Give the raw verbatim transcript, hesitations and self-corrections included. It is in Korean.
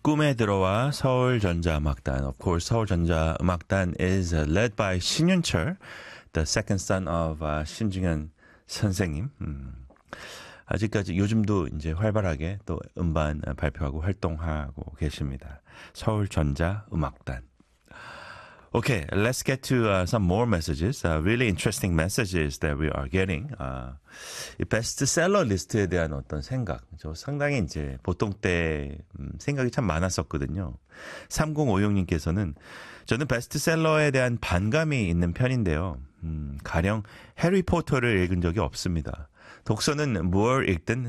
꿈에 들어와 서울전자음악단. Of course, 서울전자음악단 is led by 신윤철, the second son of uh, 신중현 선생님. 음. 아직까지 요즘도 이제 활발하게 또 음반 발표하고 활동하고 계십니다. 서울전자음악단. Okay, let's get to uh, some more messages. Uh, really interesting messages that we are getting. Uh, 이 베스트셀러 리스트에 대한 어떤 생각. 저 상당히 이제 보통 때 음, 생각이 참 많았었거든요. 삼공오육님께서는 저는 베스트셀러에 대한 반감이 있는 편인데요. 음, 가령 해리포터를 읽은 적이 없습니다. 독서는 무얼 읽든